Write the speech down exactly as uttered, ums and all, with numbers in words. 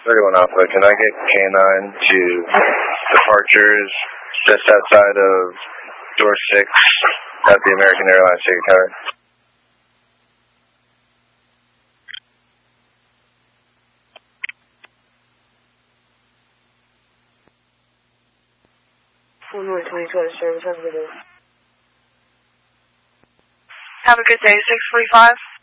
thirty-one Alpha, can I get K nine to departures just outside of door six at the American Airlines ticket counter? North twenty-two out of service. Have a good day. Have a good day, six forty-five.